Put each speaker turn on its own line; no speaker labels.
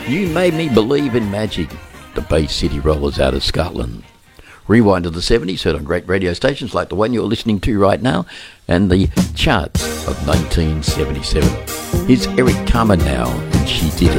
You Made Me Believe in Magic, the Bay City Rollers out of Scotland. Rewind to the 70s, heard on great radio stations like the one you're listening to right now, and the charts of 1977. Here's Eric Carmen now, and She Did It.